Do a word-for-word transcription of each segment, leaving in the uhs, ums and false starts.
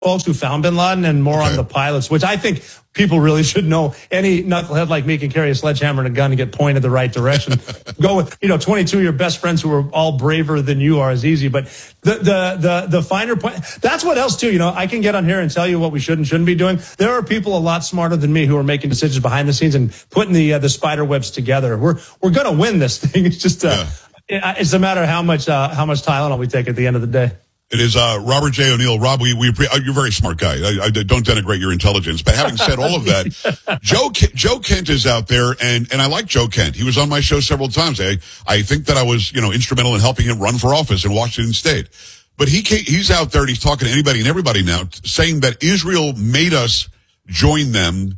folks who found bin Laden and more okay. on the pilots, which I think people really should know. Any knucklehead like me can carry a sledgehammer and a gun and get pointed the right direction. Go with, you know, twenty-two of your best friends who are all braver than you are is easy. But the, the, the, the finer point, that's what else too. You know, I can get on here and tell you what we should and shouldn't be doing. There are people a lot smarter than me who are making decisions behind the scenes and putting the, uh, the spider webs together. We're, we're going to win this thing. It's just, uh, yeah. it's a matter of how much, uh, how much Tylenol we take at the end of the day. It is uh, Robert J. O'Neill. Rob, we, we uh, you're a very smart guy. I, I don't denigrate your intelligence. But having said all of that, Joe Joe Kent is out there, and, and I like Joe Kent. He was on my show several times. I I think that I was you know instrumental in helping him run for office in Washington State. But he he's out there and he's talking to anybody and everybody now, saying that Israel made us join them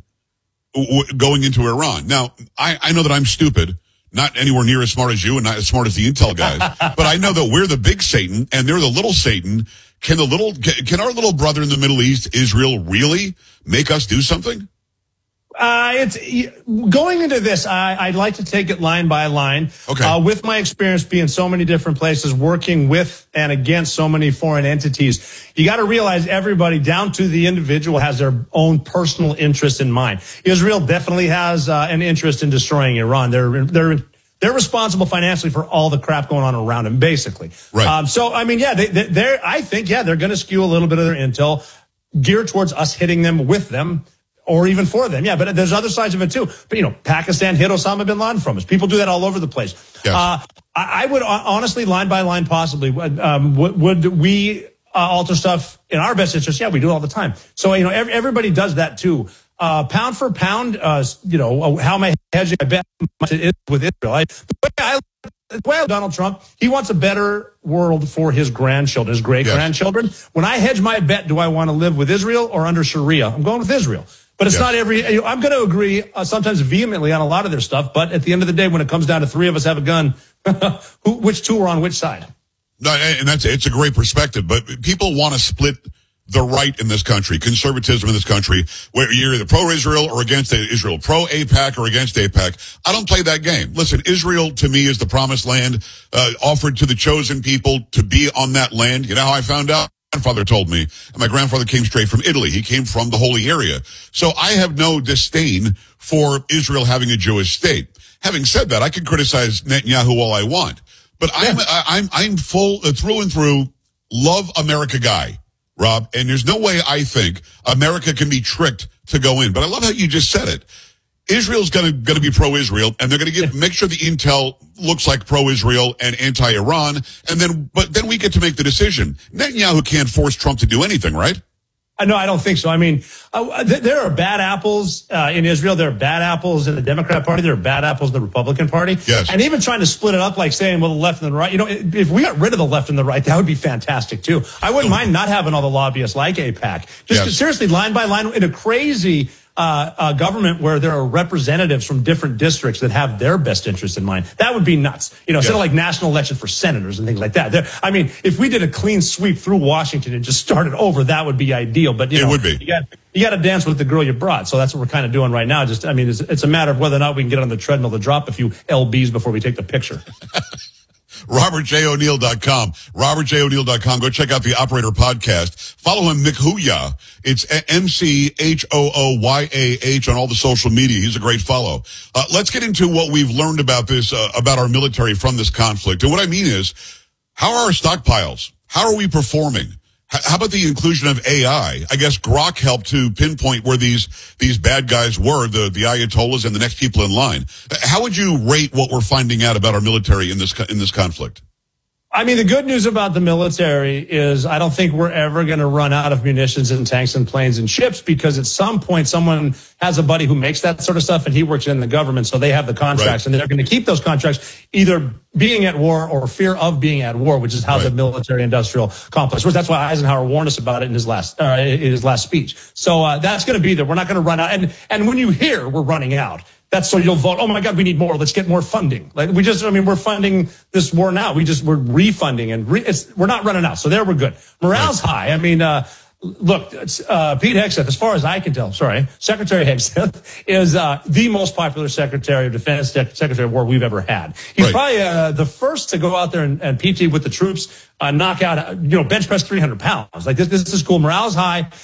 w- going into Iran. Now, I, I know that I'm stupid. Not anywhere near as smart as you and not as smart as the intel guys. But I know that we're the big Satan and they're the little Satan. Can the little, can our little brother in the Middle East, Israel, really make us do something? Uh, it's going into this. I, I'd like to take it line by line. Okay. Uh, with my experience being so many different places, working with and against so many foreign entities, you got to realize everybody down to the individual has their own personal interest in mind. Israel definitely has uh, an interest in destroying Iran. They're, they're, They're responsible financially for all the crap going on around them, basically. Right. Um, so, I mean, yeah, they, they, they're, I think, yeah, they're going to skew a little bit of their intel geared towards us hitting them with them. Or even for them, yeah. But there's other sides of it too. But you know, Pakistan hit Osama bin Laden from us. People do that all over the place. Yes. Uh, I, I would honestly, line by line, possibly, um, would, would we uh, alter stuff in our best interest? Yeah, we do it all the time. So you know, every, everybody does that too. Uh, pound for pound, uh, you know, how am I hedging? I bet with Israel. I, the way I, the way I Donald Trump, he wants a better world for his grandchildren, his great grandchildren. Yes. When I hedge my bet, do I want to live with Israel or under Sharia? I'm going with Israel. But it's yes. not every, I'm going to agree uh, sometimes vehemently on a lot of their stuff. But at the end of the day, when it comes down to three of us have a gun, who, which two are on which side? No, and that's, it's a great perspective, but people want to split the right in this country, conservatism in this country, where you're either pro-Israel or against Israel, pro-AIPAC or against AIPAC. I don't play that game. Listen, Israel to me is the promised land, uh, offered to the chosen people to be on that land. You know how I found out? My grandfather told me, and my grandfather came straight from Italy. He came from the Holy Area. So I have no disdain for Israel having a Jewish state. Having said that, I can criticize Netanyahu all I want, but I'm, yeah. I'm, I'm full uh, through and through love America guy, Rob. And there's no way I think America can be tricked to go in, but I love how you just said it. Israel's going to going to be pro-Israel, and they're going to give make sure the intel looks like pro-Israel and anti-Iran, and then but then we get to make the decision. Netanyahu can't force Trump to do anything, right? Uh, no, I don't think so. I mean, uh, th- there are bad apples uh, in Israel. There are bad apples in the Democrat Party. There are bad apples in the Republican Party. Yes. And even trying to split it up, like saying, well, the left and the right. You know, if we got rid of the left and the right, that would be fantastic too. I wouldn't mind not having all the lobbyists like AIPAC. Just yes. seriously, line by line, in a crazy uh, uh, government where there are representatives from different districts that have their best interests in mind. That would be nuts. You know, instead yes. of like national election for senators and things like that. There, I mean, if we did a clean sweep through Washington and just started over, that would be ideal. But you it know, would be. You got, you got to dance with the girl you brought. So that's what we're kind of doing right now. Just, I mean, it's, it's a matter of whether or not we can get on the treadmill to drop a few L Bs before we take the picture. Robert J O'Neill dot com. Robert J O'Neill dot com. Go check out the Operator podcast. Follow him, Mchooyah. It's M C H O O Y A H on all the social media. He's a great follow. Uh, let's get into what we've learned about this, uh, about our military from this conflict. And what I mean is, how are our stockpiles? How are we performing? How about the inclusion of A I? I guess Grok helped to pinpoint where these these bad guys were, the, the Ayatollahs and the next people in line. How would you rate what we're finding out about our military in this in this conflict? I mean, the good news about the military is I don't think we're ever going to run out of munitions and tanks and planes and ships, because at some point someone has a buddy who makes that sort of stuff and he works in the government, so they have the contracts, right. And they're going to keep those contracts either being at war or fear of being at war, which is how right. the military-industrial complex works. That's why Eisenhower warned us about it in his last uh, in his last speech. So uh, that's going to be there. We're not going to run out. And and when you hear we're running out, that's so you'll vote, oh my God, we need more. Let's get more funding. Like we just, I mean, we're funding this war now. We just, we're refunding and re, it's, we're not running out. So there we're good. Morale's high. I mean, uh, Look, uh, Pete Hegseth, as far as I can tell, sorry, Secretary Hegseth is uh, the most popular Secretary of Defense, Secretary of War we've ever had. He's right. probably uh, the first to go out there and, and P T with the troops, uh, knock out, you know, bench press three hundred pounds. Like this, this is cool. Morale's high.